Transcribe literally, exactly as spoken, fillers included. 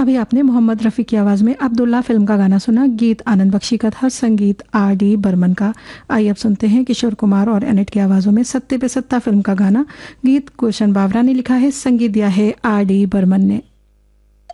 अभी आपने मोहम्मद रफ़ी की आवाज़ में अब्दुल्ला फिल्म का गाना सुना। गीत आनंद बख्शी का था, संगीत आर डी बर्मन का। आइए अब सुनते हैं किशोर कुमार और एनेट की आवाज़ों में सत्ते पे सत्ता फिल्म का गाना। गीत गुलशन बावरा ने लिखा है, संगीत दिया है आर डी बर्मन ने।